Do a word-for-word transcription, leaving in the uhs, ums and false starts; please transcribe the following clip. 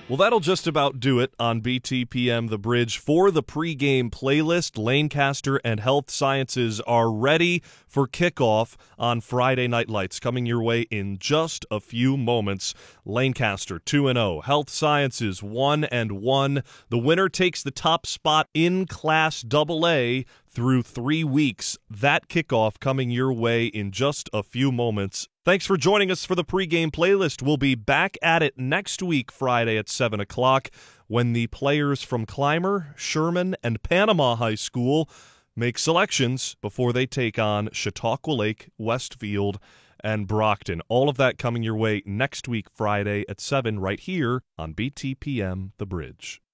Well, that'll just about do it on B T P M The Bridge for the pregame playlist. Lancaster and Health Sciences are ready for kickoff on Friday Night Lights, coming your way in just a few moments. Lancaster two and oh, Health Sciences one and one. The winner takes the top spot in Class double A through three weeks. That kickoff coming your way in just a few moments. Thanks for joining us for the pregame playlist. We'll be back at it next week, Friday at seven o'clock, when the players from Clymer, Sherman, and Panama High School make selections before they take on Chautauqua Lake, Westfield, and Brockton. All of that coming your way next week, Friday at seven, right here on B T P M The Bridge.